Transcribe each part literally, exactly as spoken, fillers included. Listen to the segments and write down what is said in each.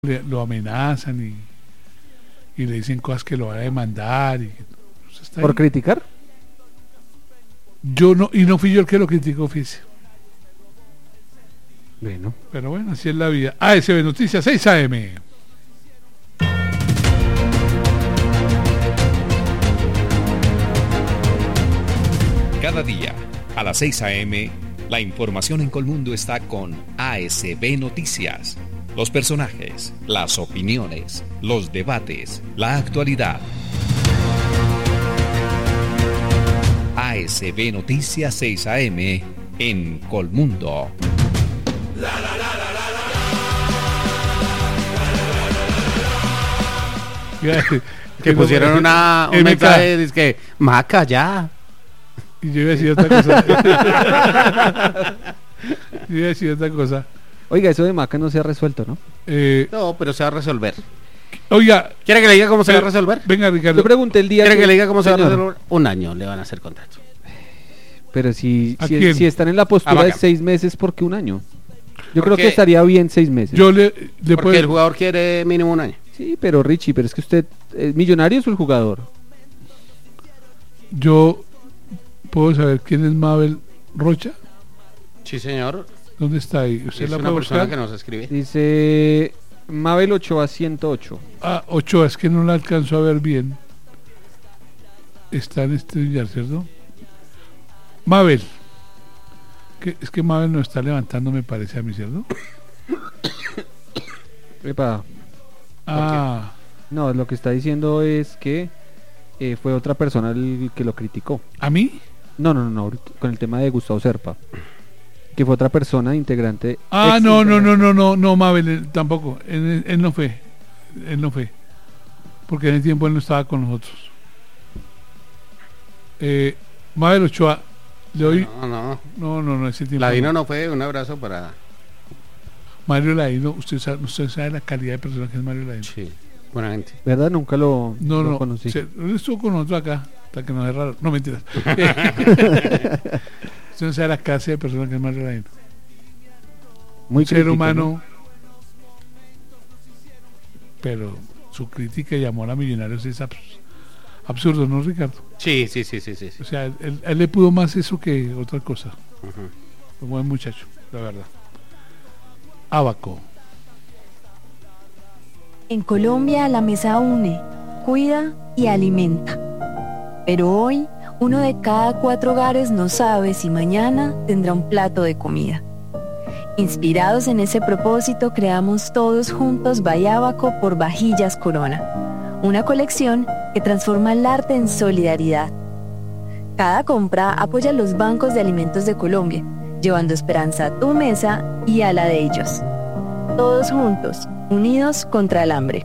le, lo amenazan y, y le dicen cosas que lo van a demandar. Y, pues, está ¿Por ahí. criticar? Yo no, y no fui yo el que lo criticó, fíjese. Bueno. Pero bueno, así es la vida. A S B Noticias, seis A M. Cada día, a las seis A M, la información en Colmundo está con A S B Noticias. Los personajes, las opiniones, los debates, la actualidad. A S B Noticias seis A M en Colmundo. Que pusieron una, un M K. mensaje, dice que Maca ya. Y yo iba a decir otra cosa. Yo iba a decir otra cosa. Oiga, eso de Maca no se ha resuelto, ¿no? Eh, No, pero se va a resolver. oiga, ¿Quiere que le diga cómo se va a eh, resolver? venga, Ricardo. Yo pregunté el día ¿Quiere que le diga cómo se va a Señor, resolver? Un año le van a hacer contrato. Pero si, ¿A si, quién? si están en la A postura Maca. de seis meses, ¿por qué un año? Yo creo Porque- que estaría bien seis meses. Yo le, le Porque puedo. el jugador quiere mínimo un año. Sí, pero Richie, pero es que usted es millonario o el jugador. Yo puedo saber quién es Mabel Rocha. Sí, señor. ¿Dónde está ahí? ¿Usted Es la una puede persona buscar? que nos escribe. Dice Mabel Ochoa ciento ocho. Ah, Ochoa, es que no la alcanzo a ver bien. Está en este billar, ¿cierto? Mabel. Que, es que Mabel no está levantando, me parece a mí, ¿cierto? Epa, Ah, no, lo que está diciendo es que eh, fue otra persona el que lo criticó. ¿a mí? No, no, no, no, con el tema de Gustavo Serpa. Que fue otra persona integrante. Ah, ex no, no, integrante. no, no, no, no, Mabel, él tampoco. Él, él no fue. Él no fue. Porque en ese tiempo él no estaba con nosotros. Eh, Mabel Ochoa, le doy. No, no. No, no, no, ese tiempo. Ladino no. no fue. Un abrazo para... Mario Ladino, usted sabe, usted sabe la calidad de persona que es Mario Ladino. Sí, buena gente. ¿Verdad? Nunca lo, No, lo no, conocí. se- él estuvo con nosotros acá, hasta que nos cerraron. No, mentiras. Usted no sabe la clase de persona que es Mario Ladino. Muy Un ser crítico, humano, ¿no? pero su crítica y amor a millonarios es abs- absurdo, ¿no, Ricardo? Sí, sí, sí, sí, sí. sí. O sea, él, él le pudo más eso que otra cosa. Ujú. Un buen muchacho, la verdad. Abaco. En Colombia la mesa une, cuida y alimenta. Pero hoy, uno de cada cuatro hogares no sabe si mañana tendrá un plato de comida. Inspirados en ese propósito, creamos todos juntos Bayábaco por Vajillas Corona, una colección que transforma el arte en solidaridad. Cada compra apoya a los bancos de alimentos de Colombia, llevando esperanza a tu mesa y a la de ellos. Todos juntos, unidos contra el hambre.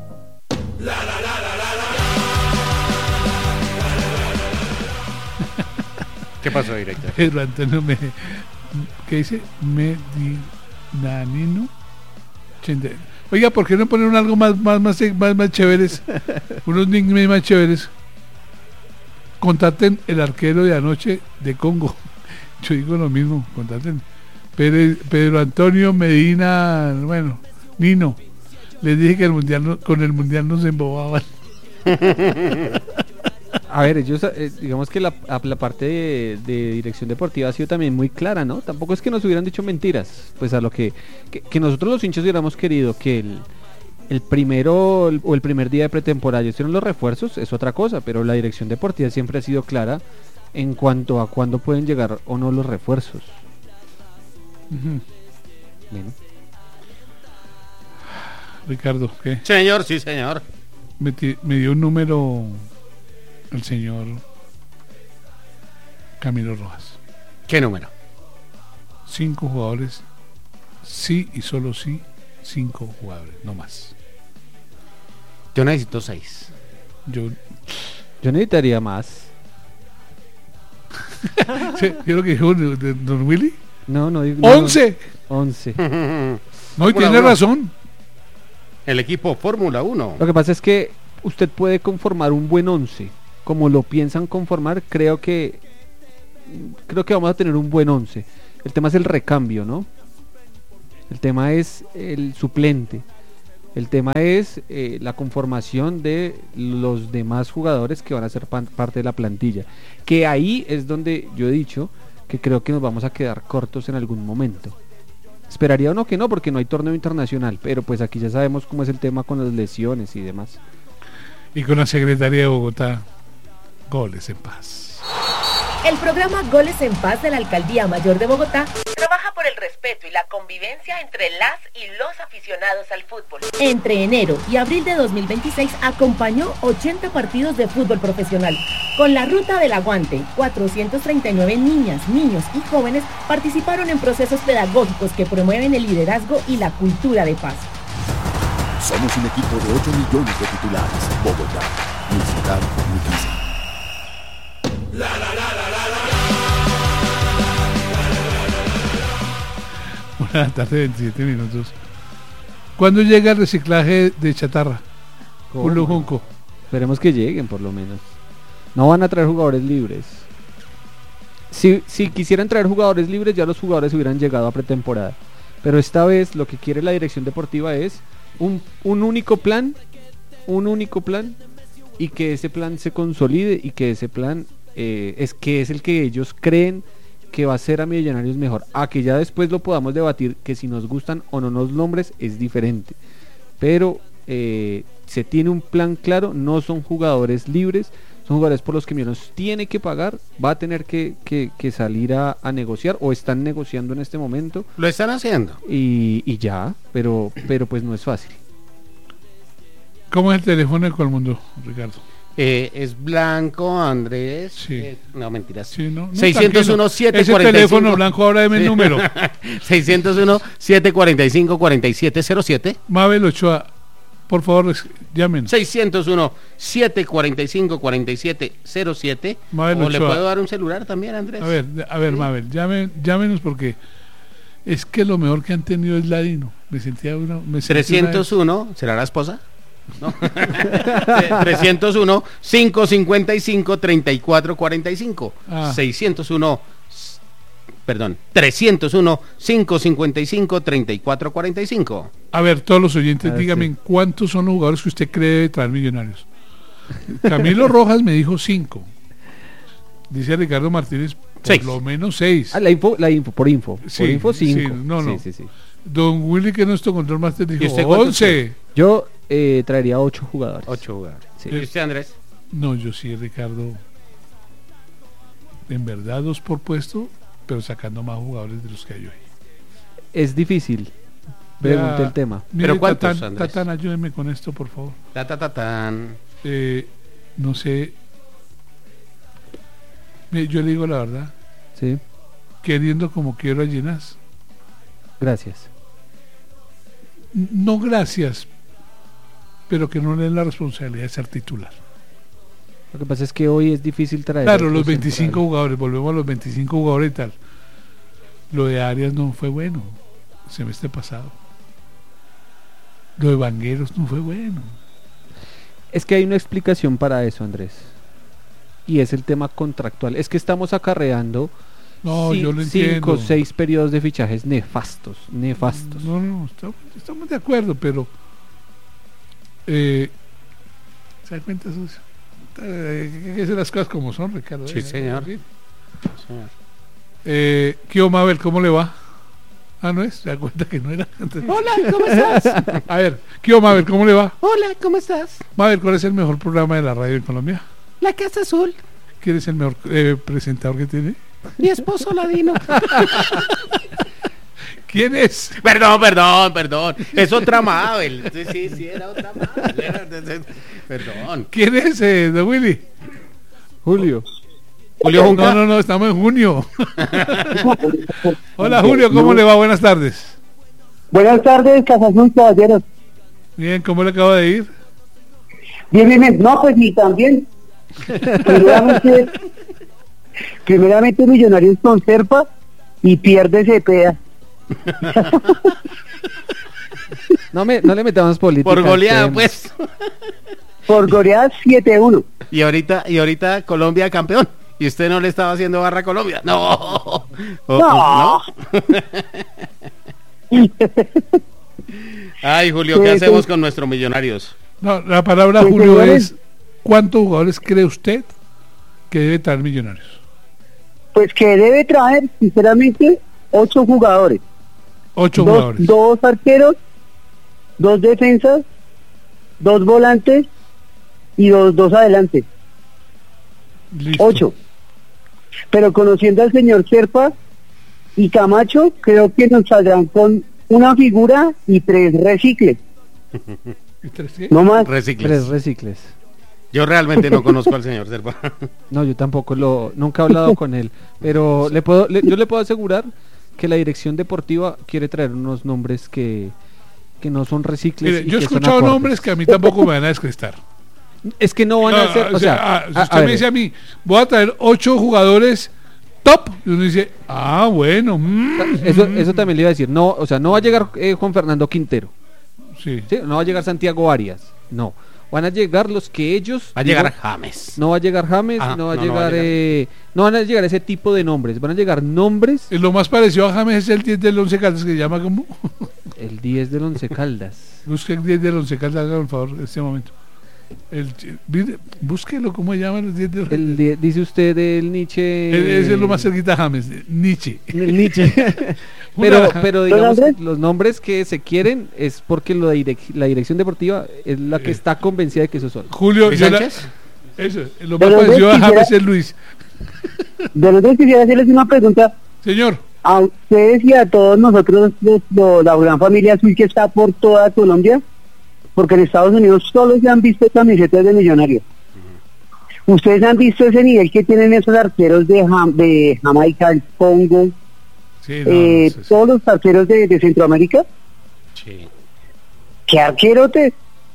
¿Qué pasó, director? Pedro Antonio me, ¿qué dice? Medinanino. ochenta. Oiga, ¿por qué no ponen algo más más más más, más chéveres? Unos nicknames más chéveres. Contacten el arquero de anoche de Congo. Yo digo lo mismo, contacten. Pedro, Pedro Antonio Medina, bueno, Nino. Les dije que el mundial no- con el mundial no se embobaban. A ver, ellos, eh, digamos que la, a- la parte de, de dirección deportiva ha sido también muy clara, ¿no? Tampoco es que nos hubieran dicho mentiras, pues a lo que, que, que nosotros los hinchas hubiéramos querido que el, el primero el- o el primer día de pretemporada ellos hicieron los refuerzos, es otra cosa, pero la dirección deportiva siempre ha sido clara en cuanto a cuándo pueden llegar o no los refuerzos. Ujú. Bueno, Ricardo, ¿qué? Señor, sí, señor. Me, ti- me dio un número el señor Camilo Rojas. ¿Qué número? Cinco jugadores, sí y solo sí, cinco jugadores, no más. Yo necesito seis. Yo yo necesitaría más. sí, ¿qué es lo que dijo de- de Don Willy? No, no, digo- no, ¡Once! no, once. No, y Fórmula tiene uno. razón. El equipo Fórmula uno. Lo que pasa es que usted puede conformar un buen once. Como lo piensan conformar, creo que creo que vamos a tener un buen once. El tema es el recambio, ¿no? El tema es el suplente. El tema es eh, la conformación de los demás jugadores que van a ser pan- parte de la plantilla. Que ahí es donde yo he dicho que creo que nos vamos a quedar cortos en algún momento. Esperaría uno que no, porque no hay torneo internacional, pero pues aquí ya sabemos cómo es el tema con las lesiones y demás. Y con la Secretaría de Bogotá, goles en paz. El programa Goles en Paz de la Alcaldía Mayor de Bogotá trabaja por el respeto y la convivencia entre las y los aficionados al fútbol. Entre enero y abril de dos mil veintiséis acompañó ochenta partidos de fútbol profesional. Con la Ruta del Aguante, cuatrocientos treinta y nueve niñas, niños y jóvenes participaron en procesos pedagógicos que promueven el liderazgo y la cultura de paz. Somos un equipo de ocho millones de titulares. Bogotá, mi ciudad, mi casa. La, la, la, la, la, la. Una tarde, veintisiete minutos. ¿Cuándo llega el reciclaje de chatarra? Julio Junco. Esperemos que lleguen por lo menos. No van a traer jugadores libres. Si, si quisieran traer jugadores libres, ya los jugadores hubieran llegado a pretemporada. Pero esta vez lo que quiere la dirección deportiva es un, un único plan, un único plan, y que ese plan se consolide y que ese plan eh, es que es el que ellos creen que va a ser a Millonarios mejor. A que ya después lo podamos debatir, que si nos gustan o no los nombres es diferente. Pero eh, se tiene un plan claro, no son jugadores libres, son jugadores por los que Millonarios tiene que pagar, va a tener que, que, que salir a, a negociar, o están negociando en este momento. Lo están haciendo. Y, y ya, pero, pero pues no es fácil. ¿Cómo es el teléfono de Colmundo, Ricardo? Eh, es blanco, Andrés. Sí. Eh, no, mentiras. Sí, no, no, seiscientos uno, siete ese cuarenta y cinco. teléfono blanco, ahora deme el Sí. número. seiscientos uno, siete cuarenta y cinco, cuarenta y siete cero siete. Mabel Ochoa, por favor, es- llamen. seiscientos uno, siete cuarenta y cinco, cuarenta y siete cero siete. Mabel O le Ochoa. puedo dar un celular también, Andrés. A ver, a ver, Mabel, llamen, llámenos porque es que lo mejor que han tenido es Ladino. Me sentía una... Me sentí trescientos uno, ¿será la esposa? No. trescientos uno, cinco cincuenta y cinco, treinta y cuatro cuarenta y cinco. Ah. seiscientos uno, s- perdón, trescientos uno, cinco cincuenta y cinco, treinta y cuatro cuarenta y cinco. una- A ver, todos los oyentes, A ver, díganme sí. cuántos son los jugadores que usted cree debe traer Millonarios. Camilo Rojas me dijo cinco. Dice Ricardo Martínez, por Seis. lo menos seis. Ah, la info, la info, por info. Sí, por info sí, cinco. no, no. Sí, sí, sí. Don Willy, que es nuestro control master, ¿Y dijo usted cuántos once. Yo eh, traería ocho jugadores. Ocho jugadores. Sí. ¿Y usted, Andrés? No, yo sí, Ricardo. En verdad, dos por puesto, pero sacando más jugadores de los que hay hoy. Es difícil. Pregunté Ya, el tema. Mire, ¿Pero cuántos, Tatán, Andrés? Tatán, ayúdeme con esto, por favor. Ta, ta, ta, tan. Eh, no sé. Mire, yo le digo la verdad. Sí, Queriendo como quiero a Ginás. gracias. N- No gracias, pero que no le den la responsabilidad de ser titular. Lo que pasa es que hoy es difícil traer. Claro, otros los veinticinco centrales. jugadores, volvemos a los veinticinco jugadores y tal. Lo de Arias no fue bueno, el semestre pasado. Lo de Vangueros no fue bueno. Es que hay una explicación para eso, Andrés. Y es el tema contractual. Es que estamos acarreando No, ci- yo lo cinco entiendo. o seis periodos de fichajes nefastos, nefastos. No, no, estamos, estamos de acuerdo, pero eh, ¿se da cuenta, socio? Eh, Hay que hacer las cosas como son, Ricardo. Sí, eh, señor. sí. Señor. Eh, ¿Qué Mabel? ¿Cómo le va? Ah, no es, se da cuenta que no era antes. Hola, ¿cómo estás? A ver, ¿qué Mabel? ¿Cómo le va? Hola, ¿cómo estás? Mabel, ¿cuál es el mejor programa de la radio en Colombia? La Casa Azul. ¿Quién es el mejor eh, presentador que tiene? Mi esposo Ladino. ¿Quién es? Perdón, perdón, perdón. Es otra Mabel. Sí, sí, sí, era otra Mabel. Era- Perdón. ¿Quién es, eh, don Willy? Julio. Julio Junca. No, no, no, estamos en junio. Hola, Julio, ¿cómo le va? Buenas tardes. Buenas tardes, Casa Azul, caballeros. Bien, ¿cómo le acaba de ir? Bien, bien, bien. No, pues ni también. Primeramente, primeramente Millonarios con Serpa y pierde Cepeda. No, me, no le metamos política. Por al goleada, tema. pues. Por goleada siete uno. Y ahorita, y ahorita Colombia campeón. Y usted no le estaba haciendo barra a Colombia. No. O- No. o- ¿no? Ay, Julio, ¿qué Sí, hacemos sí. con nuestros millonarios? No, la palabra, Pues, Julio, señores. es ¿cuántos jugadores cree usted que debe traer Millonarios? Pues que debe traer, sinceramente, ocho jugadores. Ocho dos, jugadores. dos arqueros, dos defensas, dos volantes y dos, dos adelante. Listo. Ocho. Pero conociendo al señor Serpa y Camacho, creo que nos saldrán con una figura y tres recicles. ¿Y tres qué? No más. Recicles. Tres recicles. Yo realmente no conozco al señor Serpa. No, yo tampoco lo, nunca he hablado con él, pero le puedo, le- yo le puedo asegurar que la dirección deportiva quiere traer unos nombres que, que no son recicles. Mire, y yo he que son escuchado acordes. nombres que a mí tampoco me van a descrestar. Es que no van No, a ser, o sea, ah, si a- usted a me ver, dice a mí, voy a traer ocho jugadores top, y uno dice, ah, bueno. mm, eso, mm, eso también le iba a decir, no, o sea, no va a llegar eh, Juan Fernando Quintero, Sí. ¿sí? No va a llegar Santiago Arias, no, van a llegar los que ellos, Va a llegar digo, James. no va a llegar James, Ah, no va a no, no va llegar, a llegar. eh, no van a llegar ese tipo de nombres, van a llegar nombres, Eh, Lo más parecido a James es el diez del Once Caldas, que se llama como. el diez del Once Caldas. Busque el diez del Once Caldas, hágame el favor, en este momento. El, mire, búsquelo, ¿cómo se llaman los diez del El die- dice usted el Nietzsche. E- Ese es lo más cerquita a James, Nietzsche. El Nietzsche. pero, Una- pero ¿Don digamos, Andrés? los nombres que se quieren es porque lo de direc- la dirección deportiva es la que Eh. está convencida de que eso son. Julio, ¿Luis yo la- Sánchez? eso, lo Pero más no parecido a quisiera- James es Luis. De los dos quisiera hacerles una pregunta Señor, a ustedes y a todos nosotros, los- lo- la gran familia azul que está por toda Colombia, porque en Estados Unidos solo se han visto camisetas de Millonarios. Ustedes han visto ese nivel que tienen esos arqueros de, Jam- de Jamaica, el Congo, sí, no, eh, no sé, sí. todos los arqueros de, de Centroamérica. Sí. ¿Qué arquerote?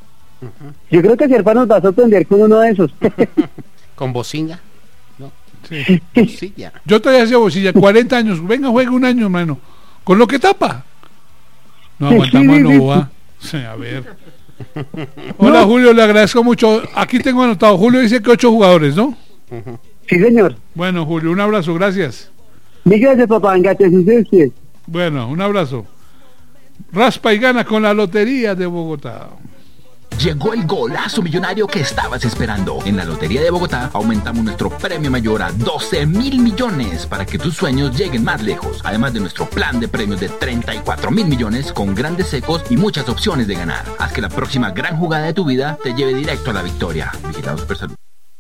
Yo creo que Serpa nos va a sorprender con uno de esos. Con Bocinga. No, Sí. Bocilla. Yo todavía hacía bocilla, cuarenta años, venga, juegue un año, hermano, con lo que tapa. No aguantamos a Nova. Sí, a ver. Hola, Julio, le agradezco mucho. Aquí tengo anotado, Julio dice que ocho jugadores, ¿no? Sí, señor. Bueno, Julio, un abrazo, gracias. Mil gracias, papá. Engate, usted. Bueno, un abrazo. Raspa y gana con la Lotería de Bogotá. Llegó el golazo millonario que estabas esperando. En la Lotería de Bogotá aumentamos nuestro premio mayor a doce mil millones para que tus sueños lleguen más lejos. Además de nuestro plan de premios de treinta y cuatro mil millones con grandes secos y muchas opciones de ganar. Haz que la próxima gran jugada de tu vida te lleve directo a la victoria. Vigilado Supersalud.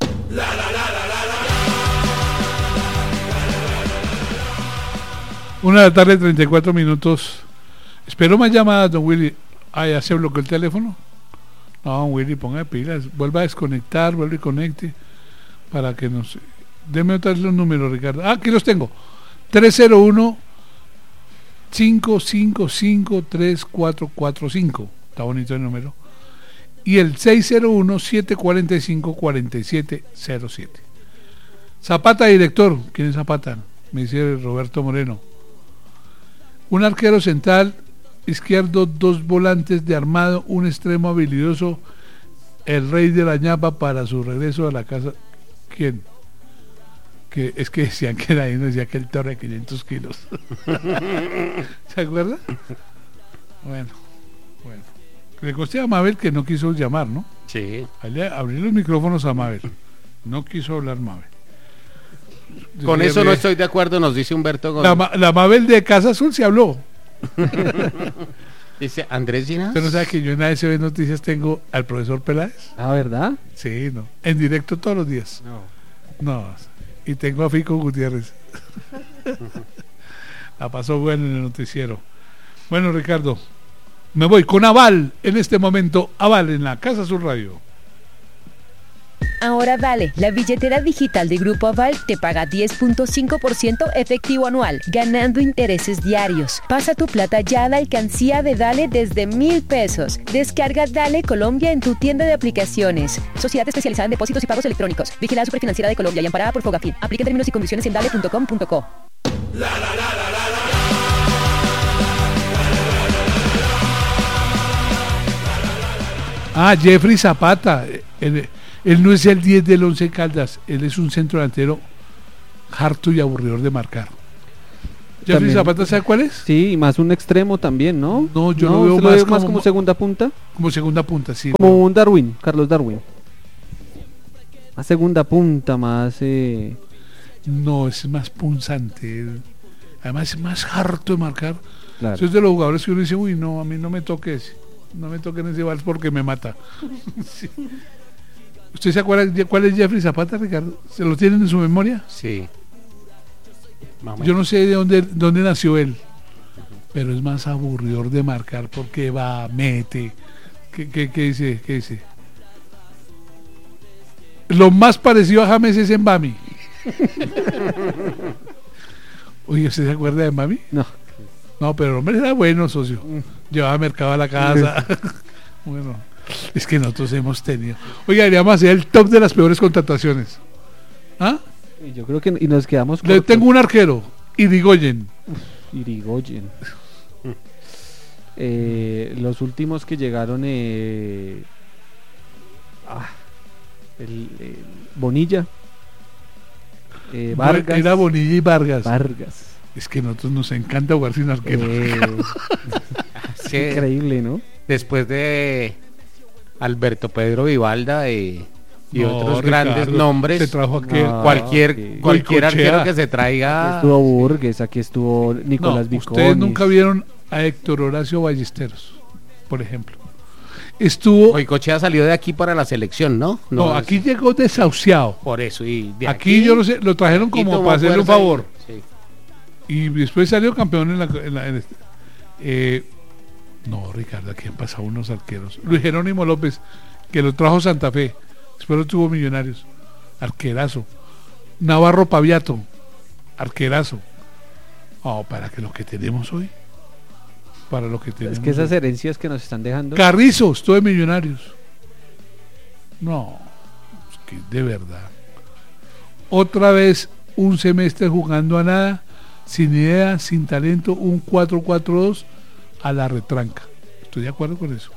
Una de la tarde, treinta y cuatro minutos. Espero más llamadas, don Willy. Ah, ya se bloqueó el teléfono. No, don Willy, ponga pilas. Vuelva a desconectar, vuelva y conecte. Para que nos. Deme otra vez los números, Ricardo. Ah, aquí los tengo. tres cero uno, cinco cinco cinco, tres cuatro cuatro cinco. Está bonito el número. Y el seis cero uno, siete cuatro cinco, cuatro siete cero siete. Zapata, director. ¿Quién es Zapata? Me dice Roberto Moreno. Un arquero central izquierdo, dos volantes de armado, un extremo habilidoso, el rey de la ñapa para su regreso a la casa. ¿Quién? Que es que decían que era ahí, no decía que el torre de quinientos kilos. ¿Se acuerda? Bueno, bueno. Le costé a Mabel que no quiso llamar, ¿no? Sí. Allá, abrí los micrófonos a Mabel. No quiso hablar Mabel. Con Dice, eso no "Ve, estoy de acuerdo, nos dice Humberto La, Gómez. Ma- la Mabel de Casa Azul se habló. Dice Andrés Ginás. ¿Usted no sabe que yo en A S B Noticias tengo al profesor Peláez? Ah, ¿verdad? Sí, no. En directo todos los días. No. No. Y tengo a Fico Gutiérrez. La pasó bueno en el noticiero. Bueno, Ricardo, me voy con Aval en este momento. Aval en la Casa Azul Radio. Ahora Dale, la billetera digital de Grupo Aval te paga diez punto cinco por ciento efectivo anual, ganando intereses diarios. Pasa tu plata ya a la alcancía de Dale desde mil pesos. Descarga Dale Colombia en tu tienda de aplicaciones. Sociedad especializada en depósitos y pagos electrónicos. Vigilada Superfinanciera de Colombia y amparada por Fogafín. Aplica términos y condiciones en dale punto com punto co. Ah, Jeffrey Zapata. Él, él no es el diez del Once Caldas. Él es un centro delantero harto y aburridor de marcar. Jeffrey también. Zapata, ¿sabe cuál es? Sí, y más un extremo también, ¿no? No, yo lo veo ¿usted más ve más como- como segunda punta. Como segunda punta, sí. Como un Darwin, Carlos Darwin. Más segunda punta, más... Eh... No, es más punzante. Además es más harto de marcar. Claro. Eso es de los jugadores que uno dice, uy, no, a mí no me toque ese. No me toquen ese vals porque me mata. Sí. ¿Usted se acuerda de cuál es Jeffrey Zapata, Ricardo? ¿Se lo tienen en su memoria? Sí. Más o menos. Yo no sé de dónde, dónde nació él, pero es más aburridor de marcar porque va, mete. ¿Qué, qué, qué dice? ¿Qué dice? Lo más parecido a James es Mbami. Oye, ¿usted se acuerda de Mbami? No. No, pero el hombre era bueno, socio. Llevaba mercado a la casa. Bueno, es que nosotros hemos tenido. Oiga, deberíamos hacer el top de las peores contrataciones. ¿Ah? Y yo creo que y nos quedamos Le cortos. tengo un arquero, Irigoyen. Irigoyen. Eh, los últimos que llegaron, eh, ah, el, el Bonilla, eh, Vargas. Era Bonilla y Vargas. Vargas. Es que a nosotros nos encanta jugar sin arquero. Eh, Sí. increíble, ¿no? Después de Alberto Pedro Vivalda y, y No, otros Ricardo, grandes nombres, se trajo aquel- No, cualquier, sí. cualquier Goicoechea. arquero que se Aquí traiga... estuvo Burgues, aquí estuvo No, Nicolás Viconis. ustedes nunca vieron a Héctor Horacio Ballesteros, por ejemplo. Estuvo... Goicoechea salió de aquí para la selección, ¿no? no, es- aquí llegó desahuciado. Por eso, y de Aquí, yo no sé, lo trajeron aquí como tomó para hacerle un fuerza y- favor. sí. Y después salió campeón en la... en la- en este- eh, no, Ricardo, aquí han pasado unos arqueros. Luis Jerónimo López, que lo trajo Santa Fe, después lo tuvo Millonarios, arquerazo. Navarro Paviato, arquerazo. Oh, para que lo que tenemos hoy, para lo que tenemos Es que esas hoy. herencias que nos están dejando. Carrizo, estuvo en Millonarios. No, es que de verdad. Otra vez un semestre jugando a nada, sin idea, sin talento, un cuatro cuatro dos a la retranca. Estoy de acuerdo con eso.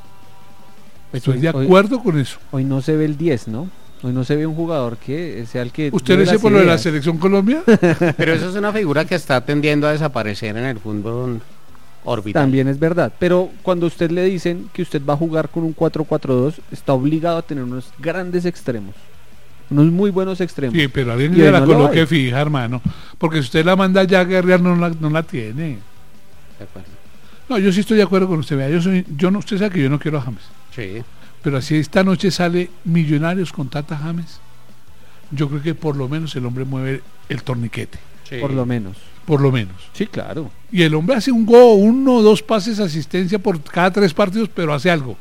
Estoy hoy- de hoy- acuerdo con eso. Hoy no se ve el diez, ¿no? Hoy no se ve un jugador que sea el que... ¿Usted lleve le dice las por lo de la ideas. selección Colombia? Pero eso es una figura que está tendiendo a desaparecer en el fútbol orbital. También es verdad, pero cuando a usted le dicen que usted va a jugar con un cuatro cuatro dos, está obligado a tener unos grandes extremos, unos muy buenos extremos. Sí, pero alguien Y que hoy la no lo coloque hay. fija, hermano. Porque si usted la manda ya a guerrear, no la, no la tiene. De acuerdo. No, yo sí estoy de acuerdo con usted. Vea, yo soy, yo no, usted sabe que yo no quiero a James. Sí. Pero así esta noche sale Millonarios con Tata James. Yo creo que por lo menos el hombre mueve el torniquete. Sí. Por lo menos. Por lo menos. Sí, claro. Y el hombre hace un go, uno o dos pases asistencia por cada tres partidos, pero hace algo.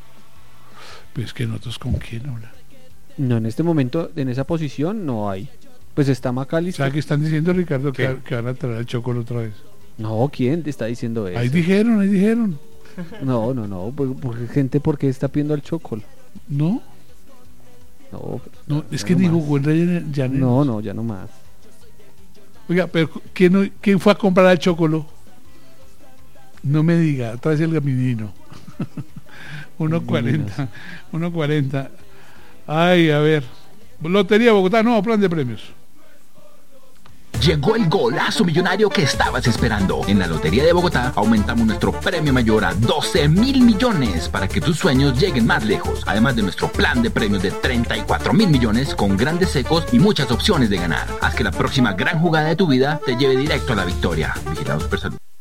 Pues que nosotros con quién habla. No, en este momento, en esa posición, no hay. Pues está McAllister. ¿Sabe qué están diciendo, Ricardo? ¿Qué? Que, que van a traer al Chocolo otra vez. No, ¿quién te está diciendo eso? Ahí dijeron, ahí dijeron. No, no, no. Pues, porque gente, ¿por qué está pidiendo al Chocol? No, No, no, es ya que no ni más. jugó en Reyes Llaneros. No, no, ya no más. Oiga, pero ¿quién, no- ¿quién fue a comprar al Chocolo? No me diga, traes el gaminino. uno cuarenta, uno cuarenta. Ay, a ver. Lotería Bogotá, no, plan de premios. Llegó el golazo millonario que estabas esperando. En la Lotería de Bogotá aumentamos nuestro premio mayor a doce mil millones para que tus sueños lleguen más lejos. Además de nuestro plan de premios de treinta y cuatro mil millones con grandes secos y muchas opciones de ganar. Haz que la próxima gran jugada de tu vida te lleve directo a la victoria. Vigilados por Salud.